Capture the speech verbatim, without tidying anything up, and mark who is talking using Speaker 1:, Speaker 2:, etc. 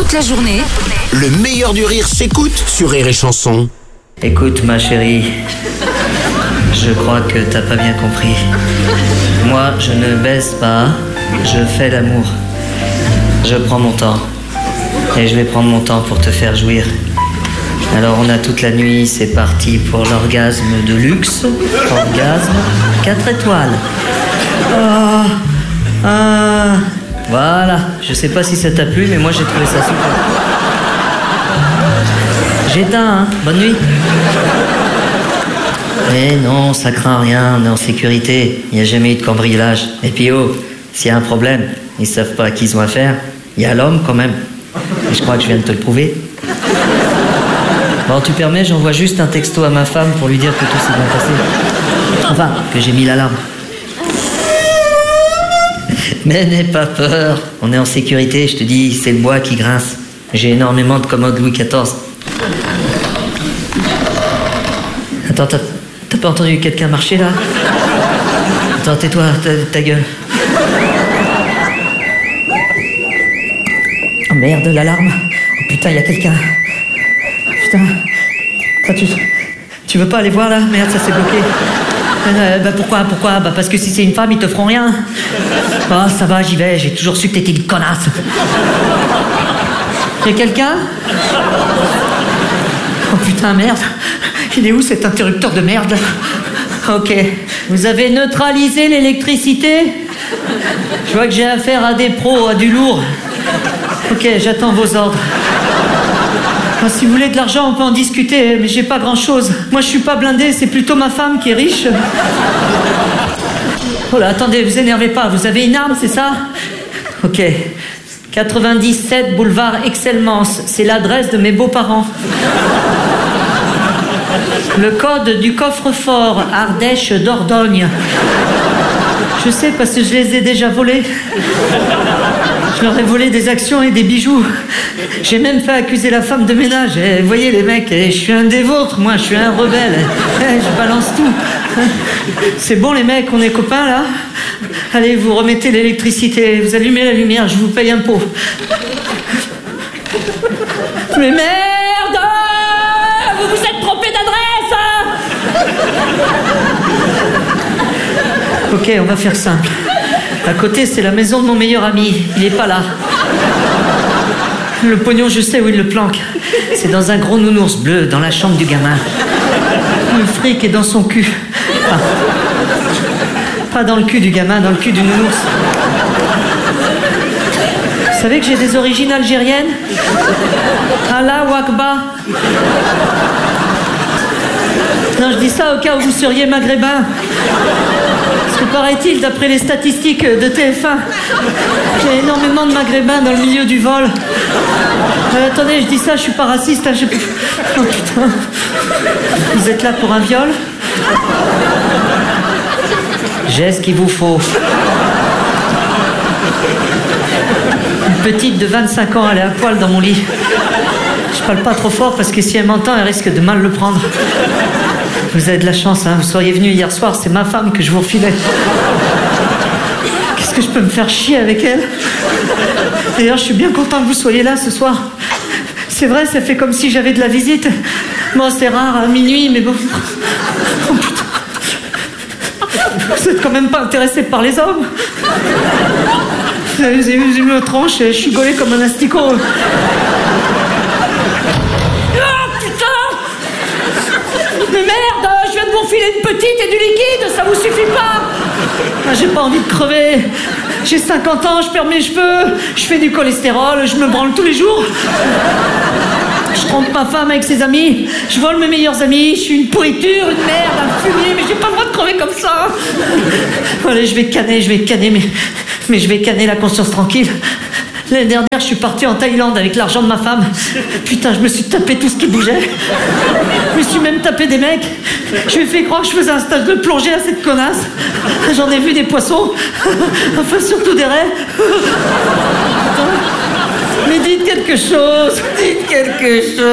Speaker 1: Toute la journée,
Speaker 2: Le meilleur du rire s'écoute sur Rire et Chanson.
Speaker 3: Écoute ma chérie, je crois que t'as pas bien compris. Moi, je ne baisse pas, je fais l'amour. Je prends mon temps. Et je vais prendre mon temps pour te faire jouir. Alors on a toute la nuit, c'est parti pour l'orgasme de luxe. Orgasme quatre étoiles. Ah, ah, voilà, je sais pas si ça t'a plu, mais moi j'ai trouvé ça super. J'éteins, hein, bonne nuit. Mais non, ça craint rien, on est en sécurité. Il n'y a jamais eu de cambriolage. Et puis oh, s'il y a un problème, ils savent pas à qui ils ont affaire. Il y a l'homme quand même. Et je crois que je viens de te le prouver. Bon, tu permets, j'envoie juste un texto à ma femme pour lui dire que tout s'est bien passé. Enfin, que j'ai mis l'alarme. Mais n'aie pas peur, on est en sécurité, je te dis, c'est le bois qui grince. J'ai énormément de commodes Louis quatorze. Attends, t'as, t'as pas entendu quelqu'un marcher là? Attends, tais-toi, ta, ta gueule. Oh merde, l'alarme. Oh putain, il y a quelqu'un. Putain. Toi, tu, tu veux pas aller voir là? Merde, ça s'est bloqué. Euh, bah pourquoi, pourquoi? Bah parce que si c'est une femme, ils te feront rien. Oh, ça va, j'y vais, j'ai toujours su que t'étais une connasse. Y'a quelqu'un? Oh putain, merde. Il est où cet interrupteur de merde? Ok. Vous avez neutralisé l'électricité? Je vois que j'ai affaire à des pros, à du lourd. Ok, j'attends vos ordres. Ah, si vous voulez de l'argent, on peut en discuter, mais j'ai pas grand-chose. Moi, je suis pas blindé, c'est plutôt ma femme qui est riche. Oh là, attendez, vous énervez pas, vous avez une arme, c'est ça? Ok. quatre-vingt-dix-sept boulevard Excellence, c'est l'adresse de mes beaux-parents. Le code du coffre-fort, Ardèche Dordogne. Je sais parce que je les ai déjà volés. Je leur ai volé des actions et des bijoux. J'ai même fait accuser la femme de ménage. Et vous voyez les mecs, je suis un des vôtres, moi je suis un rebelle. Je balance tout. C'est bon les mecs, on est copains là? Allez, vous remettez l'électricité, vous allumez la lumière, je vous paye un pot. Mais merde! Vous vous êtes trompé d'adresse! Ok, on va faire simple. À côté, c'est la maison de mon meilleur ami. Il est pas là. Le pognon, je sais où il le planque. C'est dans un gros nounours bleu, dans la chambre du gamin. Le fric est dans son cul. Ah. Pas dans le cul du gamin, dans le cul du nounours. Vous savez que j'ai des origines algériennes? Allah Wakba. Non, je dis ça au cas où vous seriez maghrébin. Parce que paraît-il, d'après les statistiques de T F un, il y a énormément de maghrébins dans le milieu du vol. Euh, attendez, je dis ça, je suis pas raciste. Hein, je... Oh putain. Vous êtes là pour un viol? J'ai ce qu'il vous faut. Une petite de vingt-cinq ans, elle est à poil dans mon lit. Je parle pas trop fort parce que si elle m'entend, elle risque de mal le prendre. Vous avez de la chance, hein. Vous seriez venu hier soir, c'est ma femme que je vous refilais. Qu'est-ce que je peux me faire chier avec elle? D'ailleurs, je suis bien content que vous soyez là ce soir. C'est vrai, ça fait comme si j'avais de la visite. Bon, c'est rare à minuit, mais bon... Oh putain. Vous êtes quand même pas intéressé par les hommes? Vous avez vu ma tronche, je suis gaulé comme un asticot. Mais merde, je viens de vous filer une petite et du liquide, ça vous suffit pas? Ah, j'ai pas envie de crever. J'ai cinquante ans, je perds mes cheveux, je fais du cholestérol, je me branle tous les jours. Je trompe ma femme avec ses amis, je vole mes meilleurs amis, je suis une pourriture, une merde, un fumier, mais j'ai pas le droit de crever comme ça. Allez, je vais canner, je vais canner, mais, mais je vais canner la conscience tranquille. L'année dernière, je suis parti en Thaïlande avec l'argent de ma femme. Putain, je me suis tapé tout ce qui bougeait. Je me suis même tapé des mecs. Je lui ai fait croire que je faisais un stage de plongée à cette connasse. J'en ai vu des poissons. Enfin, surtout des raies. Putain. Mais dites quelque chose. Dites quelque chose.